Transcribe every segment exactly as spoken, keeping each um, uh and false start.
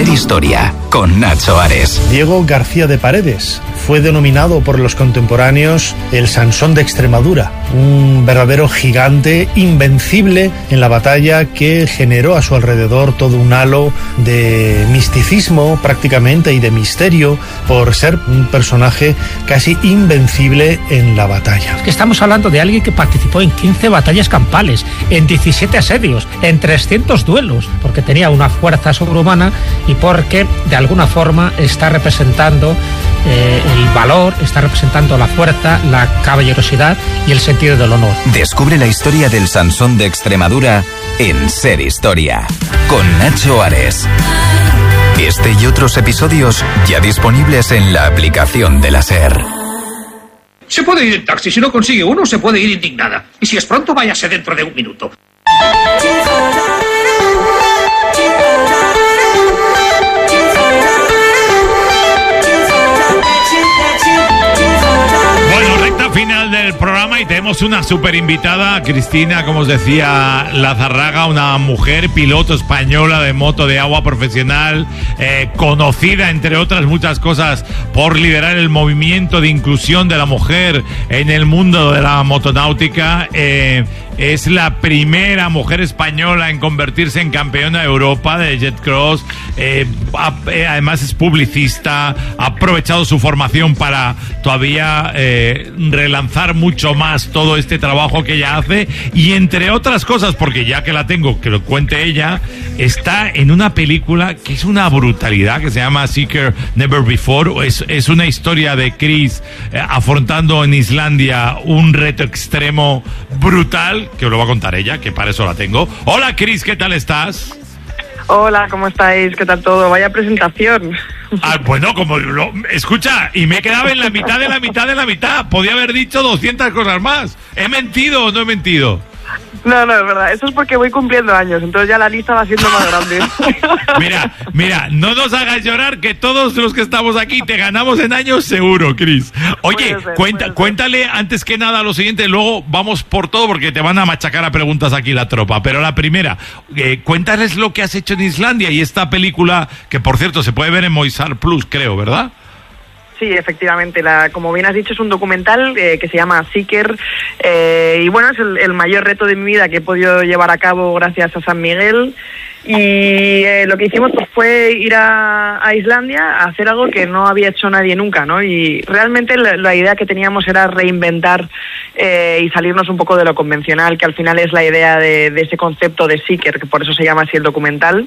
Ser Historia, con Nacho Ares. Diego García de Paredes fue denominado por los contemporáneos el Sansón de Extremadura, un verdadero gigante invencible en la batalla que generó a su alrededor todo un halo de misticismo prácticamente y de misterio por ser un personaje casi invencible en la batalla. Es que estamos hablando de alguien que participó en quince batallas campales, en diecisiete asedios, en trescientos duelos, porque tenía una fuerza sobrehumana y porque de alguna forma está representando eh, el valor, está representando la fuerza, la caballerosidad y el sentido del honor. Descubre la historia del Sansón de Extremadura en Ser Historia, con Nacho Ares. Este y otros episodios ya disponibles en la aplicación de la SER. Se puede ir en taxi, si no consigue uno se puede ir indignada. Y si es pronto, váyase dentro de un minuto. Final del programa y tenemos una super invitada, Cristina, como os decía, Lazarraga, una mujer piloto española de moto de agua profesional, eh, conocida entre otras muchas cosas por liderar el movimiento de inclusión de la mujer en el mundo de la motonáutica. Eh, es la primera mujer española en convertirse en campeona de Europa de Jet Cross. Eh, eh, además es publicista, ha aprovechado su formación para todavía eh, relanzar mucho más todo este trabajo que ella hace, y entre otras cosas, porque ya que la tengo, que lo cuente ella, está en una película que es una brutalidad, que se llama Seeker Never Before. Es, es una historia de Chris eh, afrontando en Islandia un reto extremo brutal, que os lo va a contar ella, que para eso la tengo. Hola Chris, ¿qué tal estás? Hola, ¿cómo estáis? ¿Qué tal todo? Vaya presentación. Ah, bueno, como lo, escucha, y me he quedado en la mitad de la mitad de la mitad. Podía haber dicho doscientas cosas más. ¿He mentido o no he mentido? No, no, es verdad. Eso es porque voy cumpliendo años, entonces ya la lista va siendo más grande. Mira, mira, no nos hagas llorar, que todos los que estamos aquí te ganamos en años seguro, Cris. Oye, ser, cuenta, cuéntale antes que nada lo siguiente, luego vamos por todo porque te van a machacar a preguntas aquí la tropa. Pero la primera, eh, cuéntales lo que has hecho en Islandia y esta película, que por cierto se puede ver en Movistar Plus, creo, ¿verdad? Sí, efectivamente, la, como bien has dicho, es un documental eh, que se llama Seeker, eh, y bueno, es el, el mayor reto de mi vida que he podido llevar a cabo gracias a San Miguel. Y eh, lo que hicimos pues, fue ir a, a Islandia a hacer algo que no había hecho nadie nunca, ¿no? Y realmente la, la idea que teníamos era reinventar eh, y salirnos un poco de lo convencional, que al final es la idea de, de ese concepto de Seeker, que por eso se llama así el documental.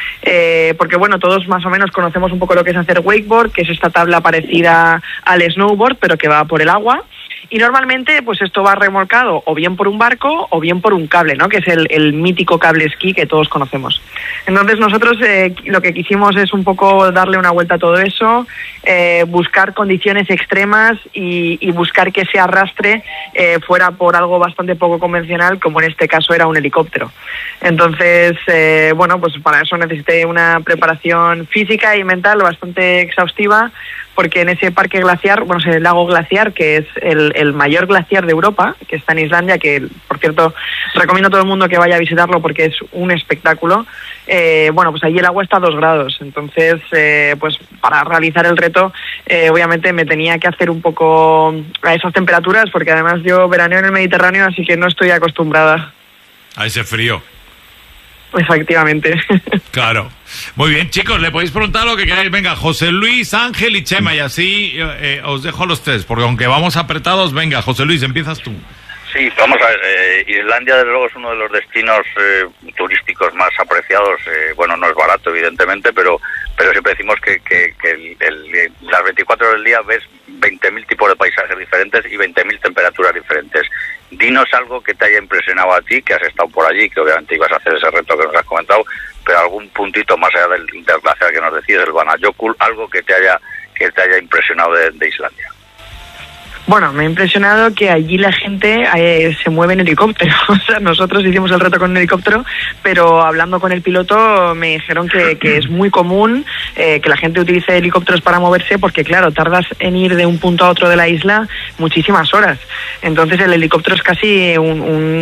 Eh, porque bueno, todos más o menos conocemos un poco lo que es hacer wakeboard, que es esta tabla parecida al snowboard, pero que va por el agua. Y normalmente pues esto va remolcado o bien por un barco o bien por un cable, ¿no? Que es el, el mítico cable esquí que todos conocemos. Entonces nosotros eh, lo que quisimos es un poco darle una vuelta a todo eso, eh, buscar condiciones extremas y, y buscar que ese arrastre eh, fuera por algo bastante poco convencional, como en este caso era un helicóptero. Entonces, eh, bueno, pues para eso necesité una preparación física y mental bastante exhaustiva, porque en ese parque glaciar, bueno, es el lago glaciar, que es el, el mayor glaciar de Europa, que está en Islandia, que por cierto recomiendo a todo el mundo que vaya a visitarlo porque es un espectáculo. Eh, bueno, pues allí el agua está a dos grados, entonces eh, pues para realizar el reto eh, obviamente me tenía que hacer un poco a esas temperaturas, porque además yo veraneo en el Mediterráneo, así que no estoy acostumbrada a ese frío. Efectivamente. Claro. Muy bien, chicos, le podéis preguntar lo que queráis. Venga, José Luis, Ángel y Chema, y así eh, os dejo los tres, porque aunque vamos apretados, venga, José Luis, empiezas tú. Sí, vamos a ver, eh, Islandia desde luego es uno de los destinos eh, turísticos más apreciados. Eh, bueno, no es barato, evidentemente, pero pero siempre decimos que, que, que el, el, las veinticuatro horas del día ves veinte mil tipos de paisajes diferentes y veinte mil temperaturas diferentes. Dinos algo que te haya impresionado a ti, que has estado por allí, que obviamente ibas a hacer ese reto que nos has comentado, pero algún puntito más allá del, del glaciar que nos decías, el Vanajökull, algo que te haya que te haya impresionado de, de Islandia. Bueno, me ha impresionado que allí la gente eh, se mueve en helicóptero. O sea, nosotros hicimos el reto con un helicóptero, pero hablando con el piloto me dijeron que, que es muy común eh, que la gente utilice helicópteros para moverse porque, claro, tardas en ir de un punto a otro de la isla muchísimas horas. Entonces el helicóptero es casi un...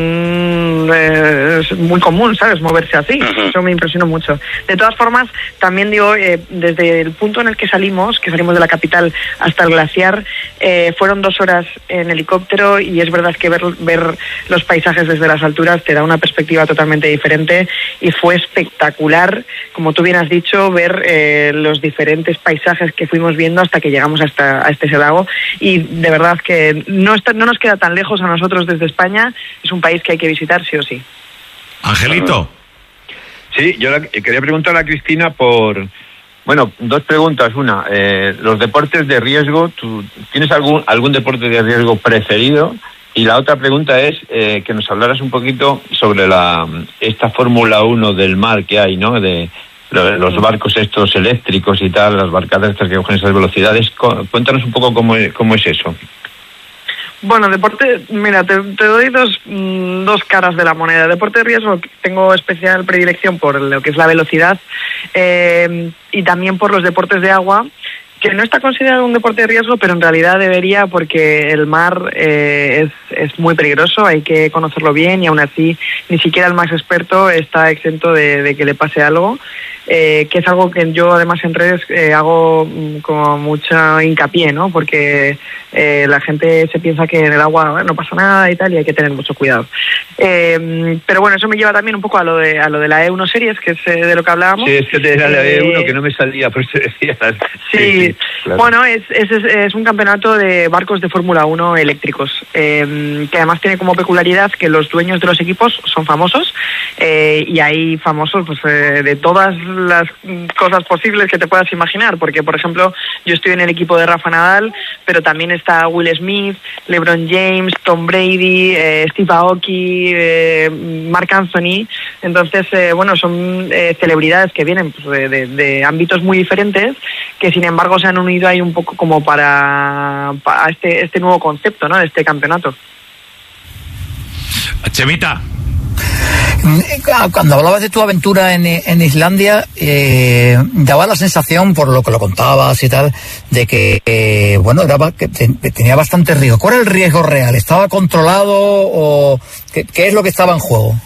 un eh, es muy común, ¿sabes? Moverse así. Eso me impresionó mucho. De todas formas, también digo, eh, desde el punto en el que salimos, que salimos de la capital hasta el glaciar, eh, fueron dos horas en helicóptero y es verdad que ver, ver los paisajes desde las alturas te da una perspectiva totalmente diferente y fue espectacular, como tú bien has dicho, ver eh, los diferentes paisajes que fuimos viendo hasta que llegamos hasta a este lago y de verdad que no, está, no nos queda tan lejos a nosotros desde España, es un país que hay que visitar sí o sí. Angelito. Sí, yo la, quería preguntar a Cristina por... Bueno, dos preguntas. Una, eh, los deportes de riesgo, ¿tú tienes algún algún deporte de riesgo preferido? Y la otra pregunta es eh, que nos hablaras un poquito sobre la esta Fórmula uno del mar que hay, ¿no? De los barcos estos eléctricos y tal, las barcadas estas que cogen esas velocidades. Cuéntanos un poco cómo es, cómo es eso. Bueno, deporte, mira, te, te doy dos, mmm, dos caras de la moneda. Deporte de riesgo, tengo especial predilección por lo que es la velocidad eh, y también por los deportes de agua, que no está considerado un deporte de riesgo, pero en realidad debería porque el mar eh, es, es muy peligroso, hay que conocerlo bien y aún así ni siquiera el más experto está exento de, de que le pase algo. Eh, que es algo que yo además en redes eh, hago mm, como mucha hincapié, ¿no? Porque eh, la gente se piensa que en el agua no pasa nada y tal y hay que tener mucho cuidado. Eh, pero bueno, eso me lleva también un poco a lo de a lo de la E uno Series, que es eh, de lo que hablábamos. Sí, es que era la E uno eh, que no me salía, por eso decía. Sí, sí, sí claro. Bueno, es, es, es un campeonato de barcos de Fórmula uno eléctricos, eh, que además tiene como peculiaridad que los dueños de los equipos son famosos eh, y hay famosos pues eh, de todas las cosas posibles que te puedas imaginar, porque por ejemplo yo estoy en el equipo de Rafa Nadal, pero también está Will Smith, LeBron James, Tom Brady, eh, Steve Aoki, eh, Marc Anthony. Entonces eh, bueno, son eh, celebridades que vienen pues, de, de, de ámbitos muy diferentes, que sin embargo se han unido ahí un poco como para, para este, este nuevo concepto, ¿no? De este campeonato. Chemita, cuando hablabas de tu aventura en, en Islandia, eh, daba la sensación, por lo que lo contabas y tal, de que, eh, bueno, era, que tenía bastante riesgo. ¿Cuál era el riesgo real? ¿Estaba controlado o qué, qué es lo que estaba en juego?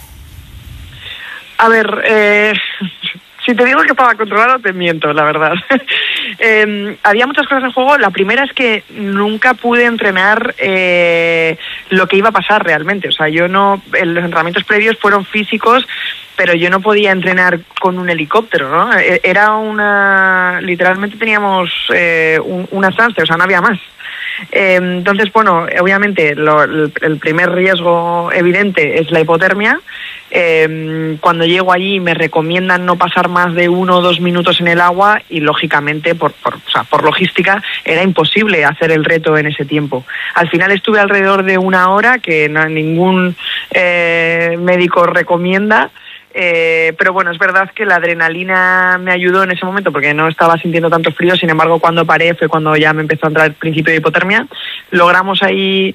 A ver, eh, si te digo que estaba controlado, te miento, la verdad. eh, había muchas cosas en juego. La primera es que nunca pude entrenar eh, lo que iba a pasar realmente. O sea, yo no, los entrenamientos previos fueron físicos, pero yo no podía entrenar con un helicóptero, ¿no? Era una, literalmente teníamos eh, un, una estancia, o sea, no había más. Eh, entonces, bueno, obviamente lo, el, el primer riesgo evidente es la hipotermia. Eh, cuando llego allí me recomiendan no pasar más de uno o dos minutos en el agua y lógicamente por, por, o sea, por logística era imposible hacer el reto en ese tiempo. Al final estuve alrededor de una hora, que no, ningún eh, médico recomienda. Eh, pero bueno, es verdad que la adrenalina me ayudó en ese momento porque no estaba sintiendo tanto frío. Sin embargo, cuando paré fue cuando ya me empezó a entrar el principio de hipotermia. Logramos ahí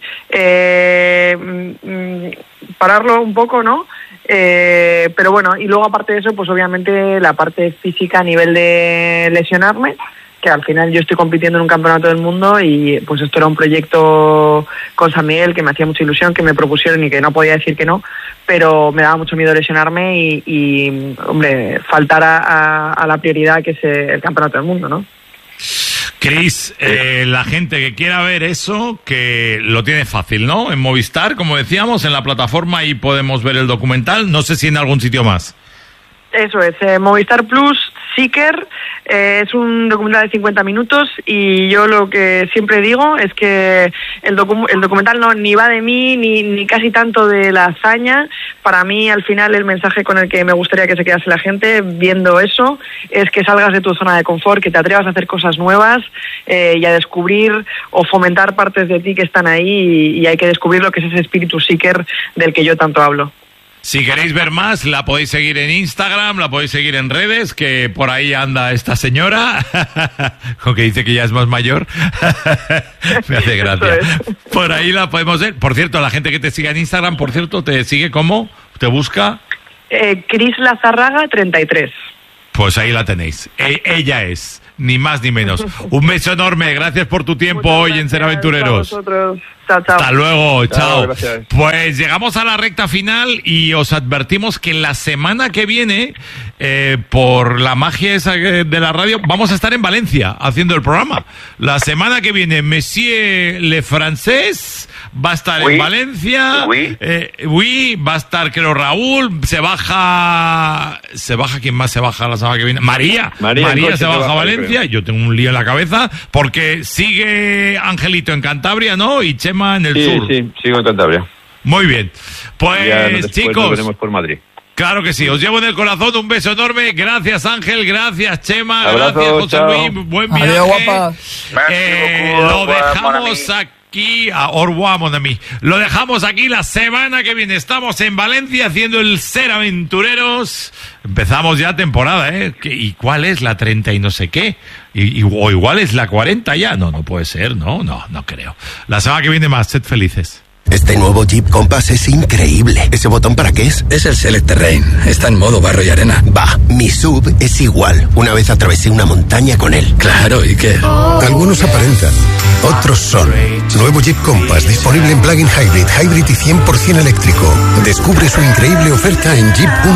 eh, pararlo un poco, ¿no? Eh, pero bueno, y luego aparte de eso, pues obviamente la parte física a nivel de lesionarme, que al final yo estoy compitiendo en un campeonato del mundo y pues esto era un proyecto con San Miguel que me hacía mucha ilusión, que me propusieron y que no podía decir que no, pero me daba mucho miedo lesionarme y, y hombre, faltar a, a, a la prioridad que es el campeonato del mundo, ¿no? Cris, eh, la gente que quiera ver eso, que lo tiene fácil, ¿no? En Movistar, como decíamos, en la plataforma ahí podemos ver el documental, no sé si en algún sitio más. Eso es, eh, Movistar Plus, Seeker, eh, es un documental de cincuenta minutos y yo lo que siempre digo es que el, docu- el documental no ni va de mí ni, ni casi tanto de la hazaña. Para mí, al final, el mensaje con el que me gustaría que se quedase la gente viendo eso es que salgas de tu zona de confort, que te atrevas a hacer cosas nuevas eh, y a descubrir o fomentar partes de ti que están ahí y, y hay que descubrir lo que es ese espíritu Seeker del que yo tanto hablo. Si queréis ver más, la podéis seguir en Instagram, la podéis seguir en redes, que por ahí anda esta señora, con que dice que ya es más mayor. Me hace gracia. Por ahí la podemos ver. Por cierto, la gente que te sigue en Instagram, por cierto, ¿te sigue cómo? ¿Te busca? Eh, Cris Lazarraga treinta y tres. Pues ahí la tenéis. E- ella es, ni más ni menos. Un beso enorme, gracias por tu tiempo Muchas hoy gracias, en Ser Aventureros. A vosotros. Chao, chao. Hasta luego, chao. chao. Pues llegamos a la recta final y os advertimos que la semana que viene, eh, por la magia esa de la radio, vamos a estar en Valencia haciendo el programa. La semana que viene, Monsieur Le Francés va a estar oui. en Valencia. Oui. Eh, oui, va a estar, creo, Raúl. Se baja. ¿Se baja? ¿Quién más se baja la semana que viene? María. María, María se baja a Valencia. Creo. Yo tengo un lío en la cabeza porque sigue Angelito en Cantabria, ¿no? Y Chema en el sí, sur. Sí, sí, sigo en Cantabria. Muy bien. Pues, ya después chicos. Nos veremos por Madrid. Claro que sí, os llevo en el corazón, un beso enorme. Gracias, Ángel, gracias, Chema, Abrazo, gracias, José chao. Luis, buen viaje. Adiós, guapa. Eh, lo dejamos aquí, a au revoir, mon ami. Lo dejamos aquí la semana que viene. Estamos en Valencia haciendo el Ser Aventureros. Empezamos ya temporada, ¿eh? ¿Y cuál es la treinta y no sé qué? Y, y, o igual es la cuarenta ya. No, no puede ser, no, no, no creo. La semana que viene más, sed felices. Este nuevo Jeep Compass es increíble. ¿Ese botón para qué es? Es el Select Terrain. Está en modo barro y arena. Bah, mi S U V es igual. Una vez atravesé una montaña con él. Claro, ¿y qué? Algunos aparentan, otros son. Nuevo Jeep Compass disponible en plug-in hybrid, hybrid y cien por ciento eléctrico. Descubre su increíble oferta en Jeep punto com.